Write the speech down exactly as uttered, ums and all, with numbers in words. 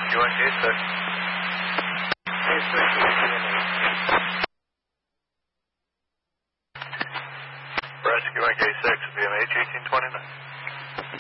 Rescue one K six. K six is B M H. Rescue one K six, B M H eighteen twenty-nine.